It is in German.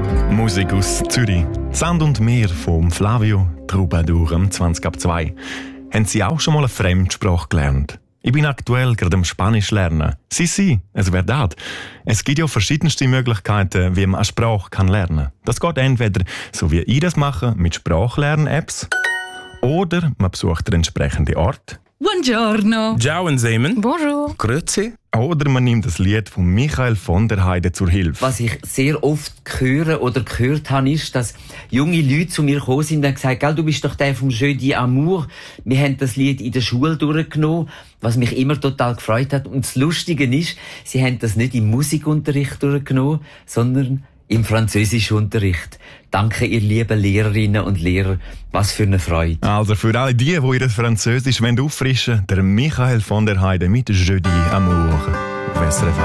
Musik aus Zürich. Sand und Meer vom Flavio Troubadour am 20:02. Haben Sie auch schon mal eine Fremdsprache gelernt? Ich bin aktuell gerade am Spanisch lernen. Sí, es verdad. Es gibt ja verschiedenste Möglichkeiten, wie man eine Sprache lernen kann. Das geht entweder so wie ich das mache, mit Sprachlern-Apps, oder man besucht den entsprechenden Ort. Buongiorno. Ciao, Semen. Bonjour. Grüezi. Oder man nimmt das Lied von Michael von der Heide zur Hilfe. Was ich sehr oft höre oder gehört habe, ist, dass junge Leute zu mir gekommen sind und gesagt haben, du bist doch der vom Jeu d'Amour. Wir haben das Lied in der Schule durchgenommen, was mich immer total gefreut hat. Und das Lustige ist, sie haben das nicht im Musikunterricht durchgenommen, sondern im Französischunterricht. Danke, ihr lieben Lehrerinnen und Lehrer. Was für eine Freude. Also für alle die ihr Französisch auffrischen wollen, der Michael von der Heide mit Jeu d'Amour. Auf SRF